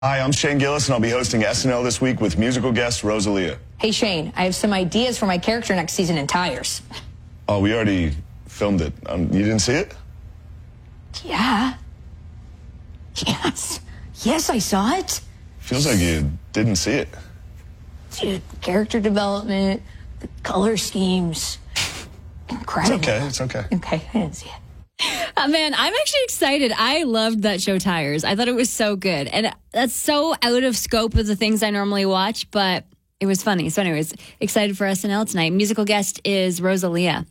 Hi, I'm Shane Gillis, and I'll be hosting SNL this week with musical guest Rosalia. Hey, Shane, I have some ideas for my character next season in Tires. Oh, we already filmed it. You didn't see it? Yeah. Yes, I saw it. Feels like you didn't see it. Dude, character development, the color schemes, incredible. It's okay. Okay, I didn't see it. Man, I'm actually excited. I loved that show Tires. I thought it was so good. And that's so out of scope of the things I normally watch, but it was funny. So anyways, excited for SNL tonight. Musical guest is Rosalia.